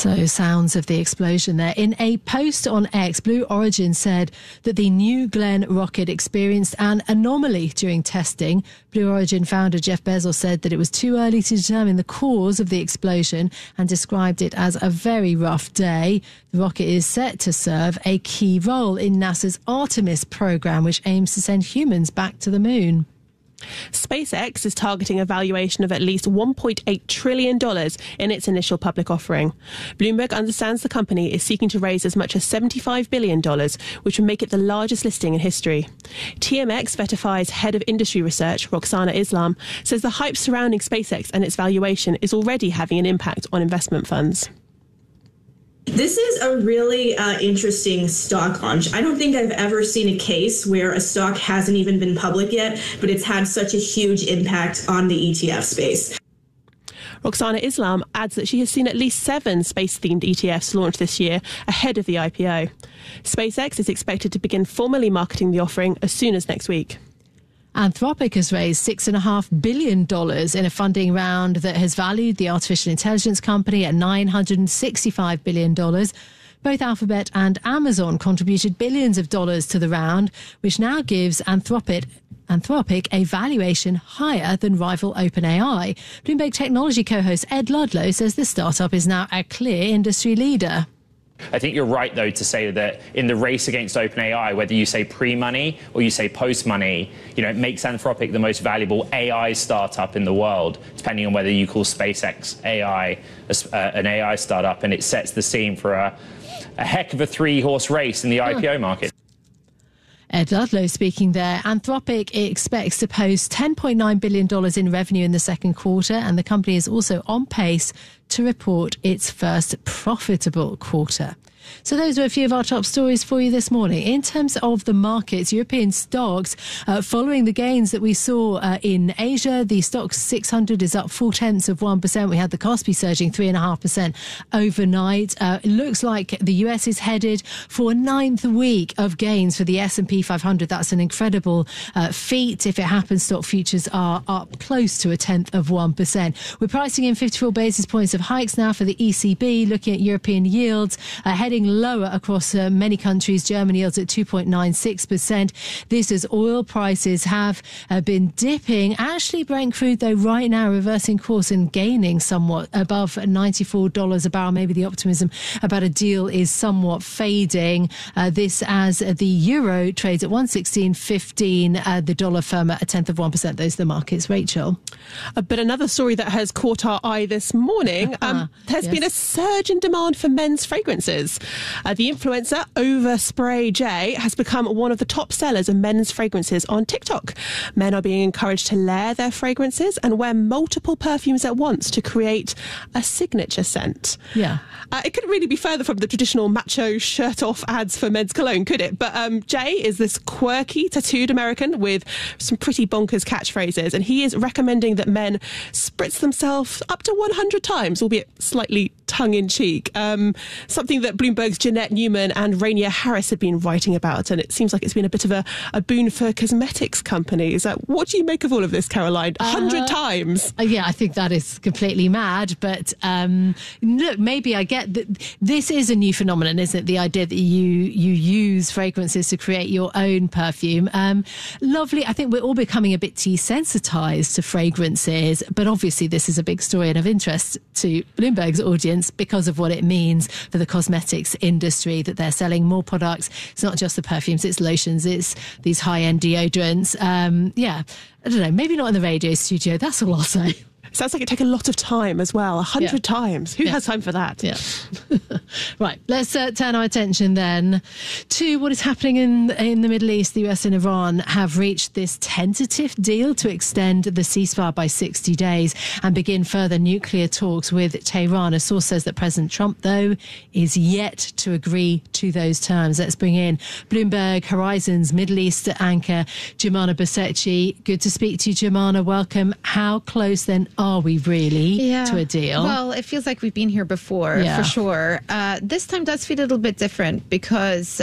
So, sounds of the explosion there. In a post on X, Blue Origin said that the New Glenn rocket experienced an anomaly during testing. Blue Origin founder Jeff Bezos said that it was too early to determine the cause of the explosion and described it as a very rough day. The rocket is set to serve a key role in NASA's Artemis program, which aims to send humans back to the moon. SpaceX is targeting a valuation of at least $1.8 trillion in its initial public offering. Bloomberg understands the company is seeking to raise as much as $75 billion, which would make it the largest listing in history. TMX Vertify's head of industry research, Roxana Islam, says the hype surrounding SpaceX and its valuation is already having an impact on investment funds. This is a really interesting stock launch. I don't think I've ever seen a case where a stock hasn't even been public yet, but it's had such a huge impact on the ETF space. Roxana Islam adds that she has seen at least 7 space-themed ETFs launched this year ahead of the IPO. SpaceX is expected to begin formally marketing the offering as soon as next week. Anthropic has raised $6.5 billion in a funding round that has valued the artificial intelligence company at $965 billion. Both Alphabet and Amazon contributed billions of dollars to the round, which now gives Anthropic a valuation higher than rival OpenAI. Bloomberg technology co-host Ed Ludlow says the startup is now a clear industry leader. I think you're right, though, to say that in the race against OpenAI, whether you say pre-money or you say post-money, it makes Anthropic the most valuable AI startup in the world, depending on whether you call SpaceX AI an AI startup, and it sets the scene for a heck of a 3-horse race in the IPO market. Ed Ludlow speaking there. Anthropic expects to post $10.9 billion in revenue in the second quarter, and the company is also on pace to report its first profitable quarter. So those are a few of our top stories for you this morning. In terms of the markets, European stocks, following the gains that we saw in Asia, the Stoxx 600 is up 0.4%. We had the Kospi surging 3.5% overnight. It looks like the US is headed for a 9th week of gains for the S&P 500. That's an incredible feat. If it happens, stock futures are up close to 0.1%. We're pricing in 54 basis points of hikes now for the ECB. Looking at European yields, heading lower across many countries. Germany yields at 2.96%. This as oil prices have been dipping. Actually, Brent crude, though, right now reversing course and gaining somewhat above $94 a barrel. Maybe the optimism about a deal is somewhat fading. This as the euro trades at 116.15. The dollar firm at 0.1%. Those are the markets. Rachel. But another story that has caught our eye this morning, there's been a surge in demand for men's fragrances. The influencer Overspray J has become one of the top sellers of men's fragrances on TikTok. Men are being encouraged to layer their fragrances and wear multiple perfumes at once to create a signature scent. Yeah. It couldn't really be further from the traditional macho shirt-off ads for men's cologne, could it? But Jay is this quirky, tattooed American with some pretty bonkers catchphrases, and he is recommending that men spritz themselves up to 100 times, albeit slightly tongue-in-cheek. Something that Bloomberg's Jeanette Newman and Rainier Harris have been writing about, and it seems like it's been a bit of a boon for cosmetics companies. What do you make of all of this, Caroline? 100 times? Yeah, I think that is completely mad. But look, maybe I get that this is a new phenomenon, isn't it? The idea that you use fragrances to create your own perfume. Lovely. I think we're all becoming a bit desensitized to fragrances, but obviously this is a big story and of interest to Bloomberg's audience because of what it means for the cosmetics industry, that they're selling more products. It's not just the perfumes, it's lotions, it's these high-end deodorants. Yeah, I don't know, maybe not in the radio studio, that's all I'll say. Sounds like it take a lot of time as well. 100 times. Who has time for that? Yeah. Right. Let's turn our attention then to what is happening in the Middle East. The US and Iran have reached this tentative deal to extend the ceasefire by 60 days and begin further nuclear talks with Tehran. A source says that President Trump, though, is yet to agree to those terms. Let's bring in Bloomberg Horizons Middle East anchor Jumana Basekci. Good to speak to you, Jumana. Welcome. How close then are we really to a deal? Well, it feels like we've been here before, for sure. This time does feel a little bit different because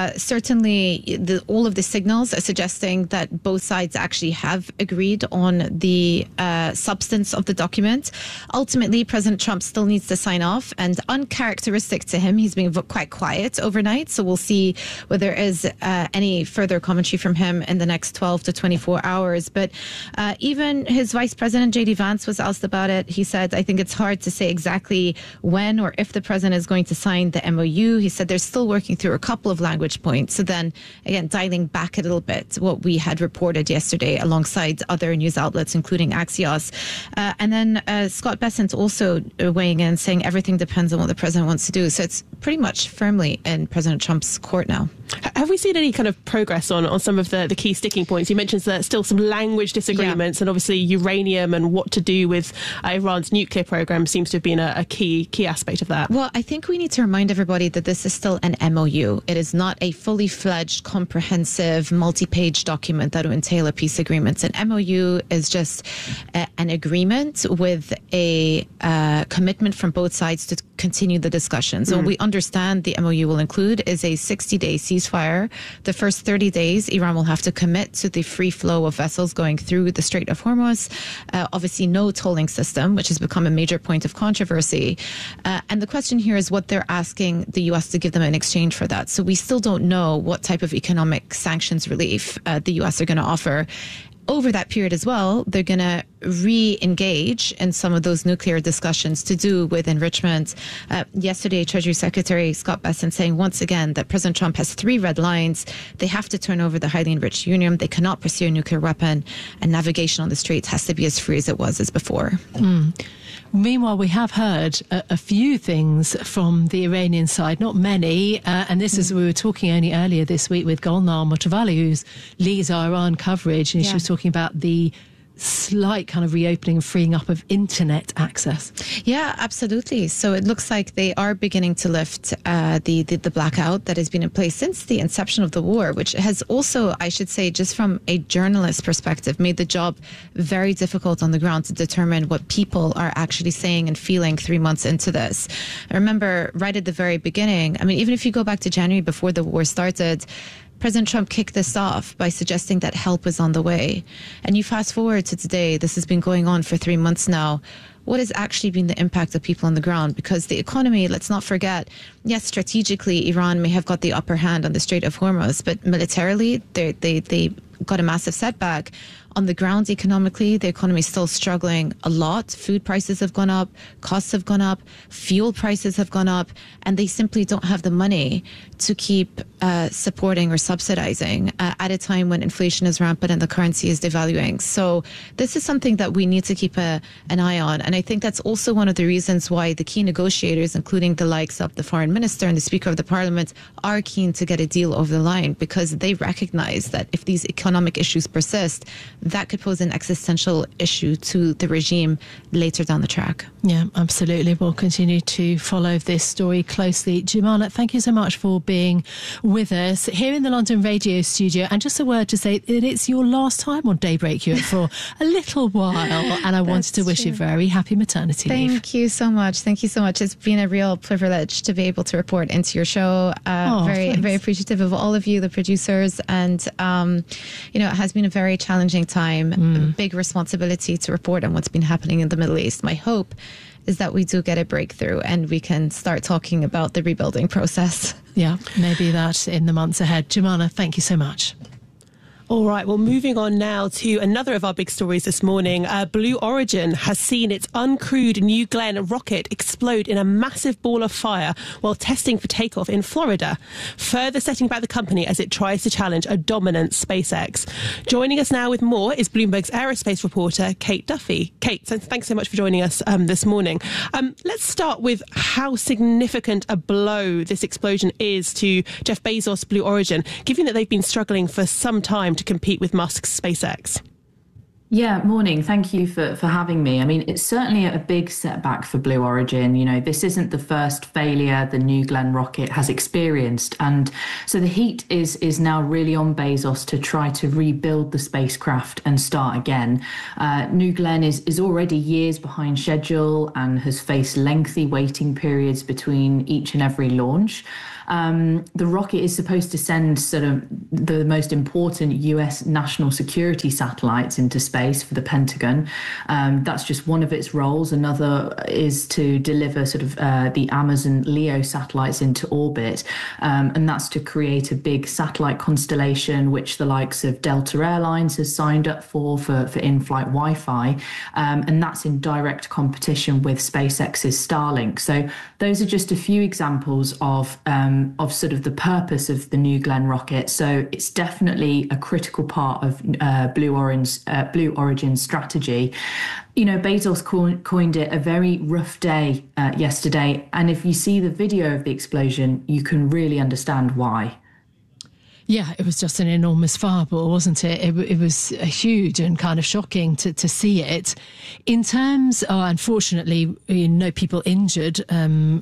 certainly all of the signals are suggesting that both sides actually have agreed on the substance of the document. Ultimately, President Trump still needs to sign off, and uncharacteristic to him, he's been quite quiet overnight. So we'll see whether there is any further commentary from him in the next 12 to 24 hours. But even his Vice President, J.D. Vance, was asked about it. He said, I think it's hard to say exactly when or if the president is going to sign the MOU. He said they're still working through a couple of language points. So then, again, dialing back a little bit what we had reported yesterday alongside other news outlets, including Axios. And then Scott Bessent also weighing in, saying everything depends on what the president wants to do. So it's pretty much firmly in President Trump's court now. Have we seen any kind of progress on some of the key sticking points? You mentioned there's still some language disagreements, and obviously uranium and what to do with Iran's nuclear program seems to have been a key aspect of that. Well, I think we need to remind everybody that this is still an MOU. It is not a fully fledged, comprehensive, multi-page document that will entail a peace agreement. An MOU is just an agreement with a commitment from both sides to continue the discussions. So what we understand the MOU will include is a 60-day ceasefire. The first 30 days, Iran will have to commit to the free flow of vessels going through the Strait of Hormuz. Obviously, no tolling system, which has become a major point of controversy. And the question here is what they're asking the U.S. to give them in exchange for that. So we still don't know what type of economic sanctions relief the U.S. are going to offer. Over that period as well, they're going to re-engage in some of those nuclear discussions to do with enrichment. Yesterday, Treasury Secretary Scott Bessent saying once again that President Trump has 3 red lines. They have to turn over the highly enriched uranium. They cannot pursue a nuclear weapon, and navigation on the straits has to be as free as it was as before. Meanwhile, we have heard a few things from the Iranian side, not many, and this is, we were talking only earlier this week with Golnar Motovali, who leads our Iran coverage, and she was talking about the slight kind of reopening and freeing up of internet access. Yeah, absolutely. So it looks like they are beginning to lift the blackout that has been in place since the inception of the war, which has also, I should say, just from a journalist perspective, made the job very difficult on the ground to determine what people are actually saying and feeling 3 months into this. I remember right at the very beginning, I mean, even if you go back to January before the war started, President Trump kicked this off by suggesting that help is on the way. And you fast forward to today, this has been going on for 3 months now. What has actually been the impact of people on the ground? Because the economy, let's not forget, yes, strategically, Iran may have got the upper hand on the Strait of Hormuz, but militarily, they got a massive setback. On the ground, economically, the economy is still struggling a lot. Food prices have gone up, costs have gone up, fuel prices have gone up, and they simply don't have the money to keep supporting or subsidizing at a time when inflation is rampant and the currency is devaluing. So this is something that we need to keep an eye on. And I think that's also one of the reasons why the key negotiators, including the likes of the foreign minister and the Speaker of the Parliament, are keen to get a deal over the line, because they recognize that if these economic issues persist, that could pose an existential issue to the regime later down the track. Yeah, absolutely. We'll continue to follow this story closely. Jumana, thank you so much for being with us here in the London radio studio. And just a word to say that it's your last time on Daybreak Europe for a little while. And I wanted to wish you very happy maternity leave. Thank you so much. Thank you so much. It's been a real privilege to be able to report into your show. Very appreciative of all of you, the producers. And, it has been a very challenging time, big responsibility to report on what's been happening in the Middle East. My hope is that we do get a breakthrough and we can start talking about the rebuilding process. Yeah, maybe that in the months ahead. Jumana, thank you so much. All right, well, moving on now to another of our big stories this morning. Blue Origin has seen its uncrewed New Glenn rocket explode in a massive ball of fire while testing for takeoff in Florida, further setting back the company as it tries to challenge a dominant SpaceX. Joining us now with more is Bloomberg's aerospace reporter, Kate Duffy. Kate, thanks so much for joining us this morning. Let's start with how significant a blow this explosion is to Jeff Bezos' Blue Origin, given that they've been struggling for some time to compete with Musk's SpaceX. Yeah, morning. Thank you for having me. I mean, it's certainly a big setback for Blue Origin. You know, this isn't the first failure the New Glenn rocket has experienced. And so the heat is now really on Bezos to try to rebuild the spacecraft and start again. New Glenn is already years behind schedule and has faced lengthy waiting periods between each and every launch. The rocket is supposed to send sort of the most important US national security satellites into space for the Pentagon. That's just one of its roles. Another is to deliver sort of the Amazon LEO satellites into orbit. And that's to create a big satellite constellation, which the likes of Delta Airlines has signed up for in-flight Wi-Fi. And that's in direct competition with SpaceX's Starlink. So those are just a few examples of sort of the purpose of the New Glenn rocket. So it's definitely a critical part of Blue Origin's strategy. You know, Bezos coined it a very rough day yesterday. And if you see the video of the explosion, you can really understand why. Yeah, it was just an enormous fireball, wasn't it? It was huge and kind of shocking to see it. In terms, unfortunately, no people injured, and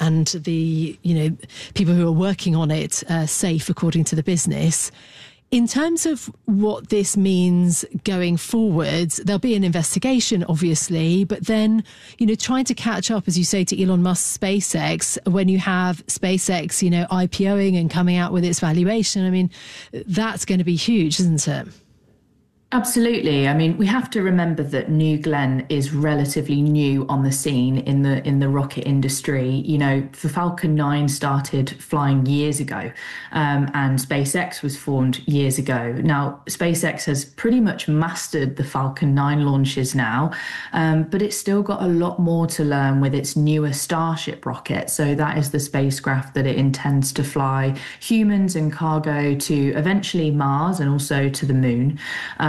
the people who are working on it safe, according to the business. In terms of what this means going forwards, there'll be an investigation, obviously, but then, trying to catch up, as you say, to Elon Musk's SpaceX, when you have SpaceX, IPOing and coming out with its valuation, I mean, that's going to be huge, isn't it? Absolutely. I mean, we have to remember that New Glenn is relatively new on the scene in the rocket industry. You know, the Falcon 9 started flying years ago, and SpaceX was formed years ago. Now, SpaceX has pretty much mastered the Falcon 9 launches now, but it's still got a lot more to learn with its newer Starship rocket. So that is the spacecraft that it intends to fly humans and cargo to eventually Mars and also to the moon.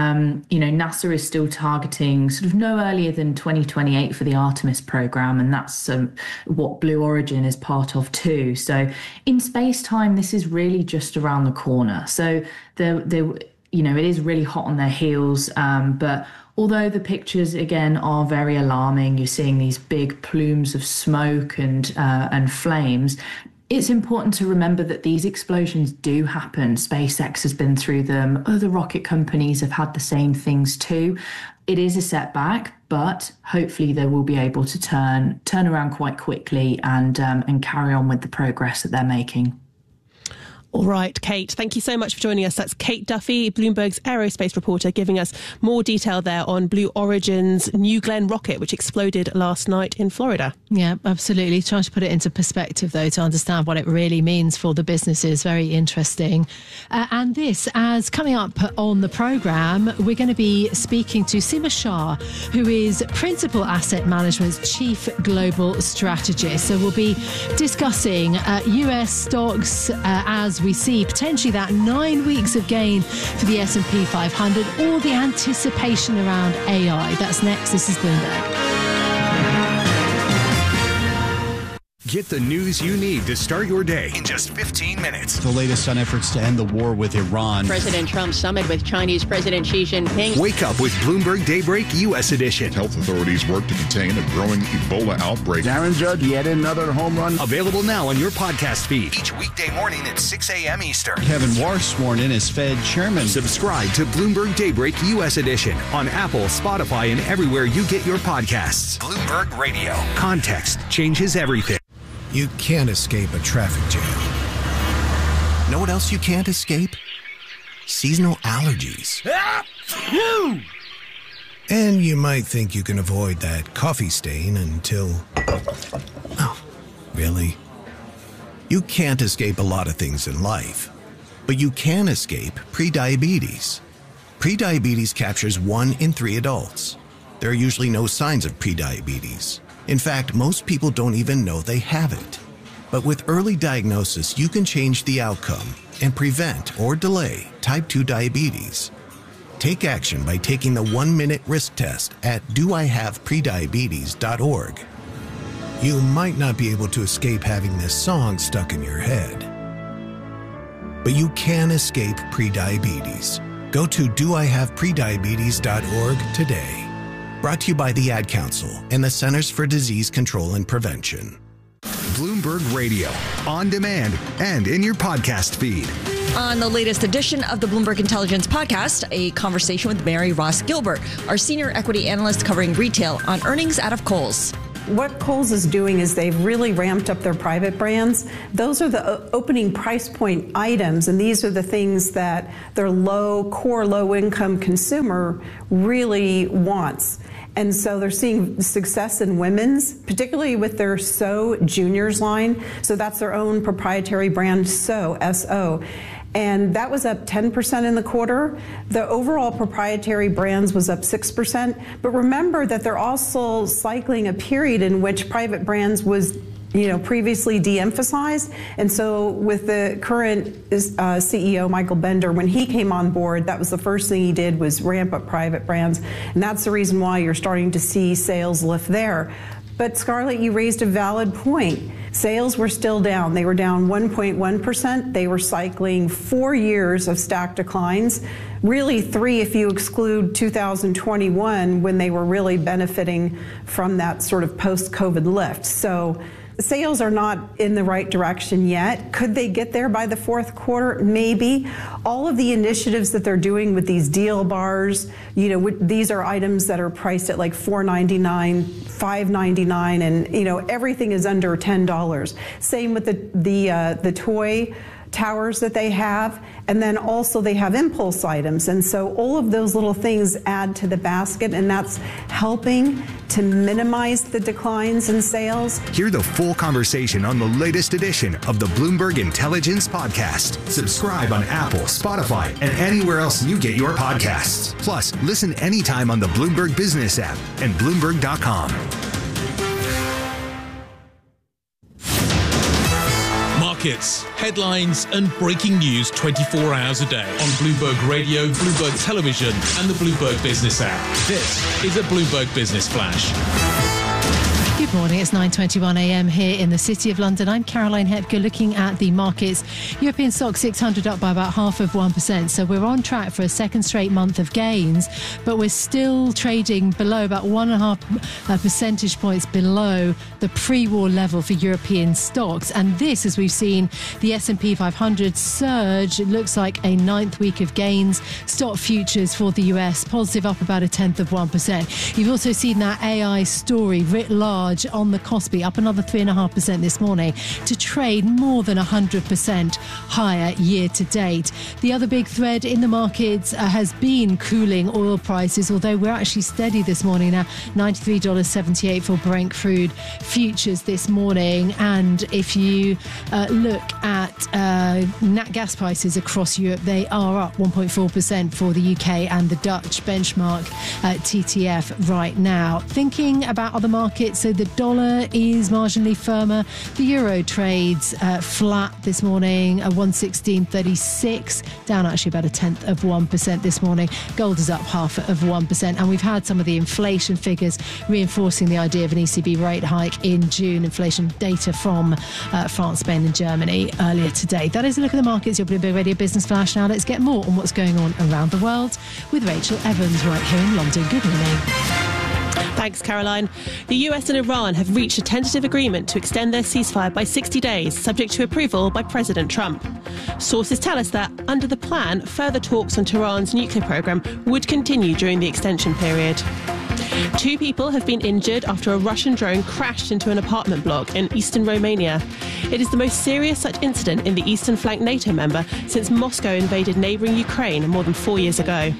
NASA is still targeting sort of no earlier than 2028 for the Artemis program, and that's what Blue Origin is part of too. So in space time, this is really just around the corner. So it is really hot on their heels, but although the pictures, again, are very alarming, you're seeing these big plumes of smoke and flames, it's important to remember that these explosions do happen. SpaceX has been through them. Other rocket companies have had the same things too. It is a setback, but hopefully they will be able to turn around quite quickly and carry on with the progress that they're making. All right, Kate, thank you so much for joining us. That's Kate Duffy, Bloomberg's aerospace reporter, giving us more detail there on Blue Origin's New Glenn rocket, which exploded last night in Florida. Yeah, absolutely. Trying to put it into perspective, though, to understand what it really means for the businesses. Very interesting. And this, as coming up on the programme, we're going to be speaking to Seema Shah, who is Principal Asset Management's Chief Global Strategist. So we'll be discussing US stocks as we see potentially that 9 weeks of gain for the S&P 500 or the anticipation around AI. That's next. This is Bloomberg. Get the news you need to start your day in just 15 minutes. The latest on efforts to end the war with Iran. President Trump's summit with Chinese President Xi Jinping. Wake up with Bloomberg Daybreak U.S. edition. Health authorities work to contain a growing Ebola outbreak. Aaron Judge, yet another home run. Available now on your podcast feed. Each weekday morning at 6 a.m. Eastern. Kevin Warsh sworn in as Fed chairman. Subscribe to Bloomberg Daybreak U.S. edition on Apple, Spotify, and everywhere you get your podcasts. Bloomberg Radio. Context changes everything. You can't escape a traffic jam. Know what else you can't escape? Seasonal allergies. And you might think you can avoid that coffee stain until... Oh, really? You can't escape a lot of things in life, but you can escape prediabetes. Prediabetes captures 1 in 3 adults. There are usually no signs of prediabetes. In fact, most people don't even know they have it. But with early diagnosis, you can change the outcome and prevent or delay type 2 diabetes. Take action by taking the 1-minute risk test at doihaveprediabetes.org. You might not be able to escape having this song stuck in your head, but you can escape prediabetes. Go to doihaveprediabetes.org today. Brought to you by the Ad Council and the Centers for Disease Control and Prevention. Bloomberg Radio, on demand and in your podcast feed. On the latest edition of the Bloomberg Intelligence Podcast, a conversation with Mary Ross Gilbert, our senior equity analyst covering retail, on earnings out of Kohl's. What Kohl's is doing is they've really ramped up their private brands. Those are the opening price point items, and these are the things that their low-income consumer really wants. And so they're seeing success in women's, particularly with their So Juniors line. So that's their own proprietary brand, So, S-O. And that was up 10% in the quarter. The overall proprietary brands was up 6%. But remember that they're also cycling a period in which private brands was previously de-emphasized. And so with the current CEO, Michael Bender, when he came on board, that was the first thing he did was ramp up private brands. And that's the reason why you're starting to see sales lift there. But Scarlett, you raised a valid point. Sales were still down. They were down 1.1%. They were cycling 4 years of stacked declines, really 3 if you exclude 2021 when they were really benefiting from that sort of post-COVID lift. So sales are not in the right direction yet. Could they get there by the fourth quarter? Maybe. All of the initiatives that they're doing with these deal bars, these are items that are priced at like $4.99, $5.99, and everything is under $10. Same with the toy towers that they have, and then also they have impulse items, and so all of those little things add to the basket, and that's helping to minimize the declines in sales. Hear the full conversation on the latest edition of the Bloomberg Intelligence Podcast. Subscribe on Apple, Spotify, and anywhere else you get your podcasts. Plus, listen anytime on the Bloomberg Business app and Bloomberg.com. Markets, headlines, and breaking news 24 hours a day on Bloomberg Radio, Bloomberg Television, and the Bloomberg Business app. This is a Bloomberg Business Flash. Good morning, it's 9:21 a.m. here in the City of London. I'm Caroline Hepker looking at the markets. European stock 600 up by about 0.5%. So we're on track for a second straight month of gains, but we're still trading below about 1.5 percentage points below the pre-war level for European stocks. And this, as we've seen the S&P 500 surge, it looks like a ninth week of gains. Stock futures for the US positive up about 0.1%. You've also seen that AI story writ large on the Kospi up another 3.5% this morning to trade more than 100% higher year to date. The other big thread in the markets has been cooling oil prices, although we're actually steady this morning now, $93.78 for Brent crude futures this morning. And if you look at nat gas prices across Europe, they are up 1.4% for the UK and the Dutch benchmark TTF right now. Thinking about other markets, so the dollar is marginally firmer. The euro trades flat this morning, 116.36, down actually about 0.1% this morning. Gold is up 0.5%. And we've had some of the inflation figures reinforcing the idea of an ECB rate hike in June. Inflation data from France, Spain and Germany earlier today. That is a look at the markets. Your Bloomberg Radio Business Flash. Now let's get more on what's going on around the world with Rachel Evans right here in London. Good morning. Thanks, Caroline. The US and Iran have reached a tentative agreement to extend their ceasefire by 60 days, subject to approval by President Trump. Sources tell us that, under the plan, further talks on Tehran's nuclear program would continue during the extension period. 2 people have been injured after a Russian drone crashed into an apartment block in eastern Romania. It is the most serious such incident in the eastern flank NATO member since Moscow invaded neighbouring Ukraine more than 4 years ago.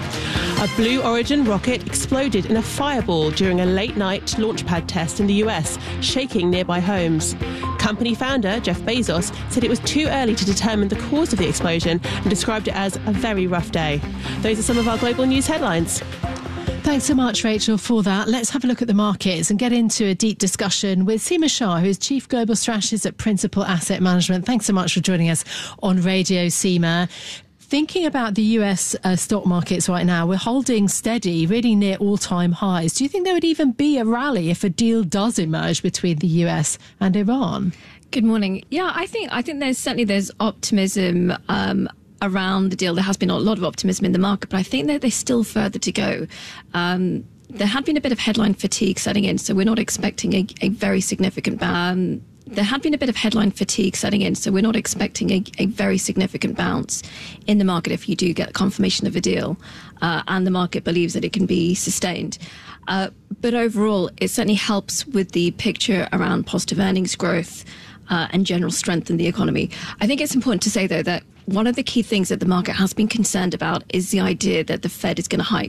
A Blue Origin rocket exploded in a fireball during a late-night launchpad test in the US, shaking nearby homes. Company founder Jeff Bezos said it was too early to determine the cause of the explosion and described it as a very rough day. Those are some of our global news headlines. Thanks so much, Rachel, for that. Let's have a look at the markets and get into a deep discussion with Seema Shah, who is Chief Global Strategist at Principal Asset Management. Thanks so much for joining us on Radio, Seema. Thinking about the US stock markets right now, we're holding steady, really near all-time highs. Do you think there would even be a rally if a deal does emerge between the US and Iran? Good morning. Yeah, I think there's optimism around the deal. There has been a lot of optimism in the market, but I think that there's still further to go. There had been a bit of headline fatigue setting in, so we're not expecting a very significant bounce. There had been a bit of headline fatigue setting in, so we're not expecting a very significant bounce in the market if you do get confirmation of a deal, and the market believes that it can be sustained. But overall, it certainly helps with the picture around positive earnings growth and general strength in the economy. I think it's important to say, though, that one of the key things that the market has been concerned about is the idea that the Fed is going to hike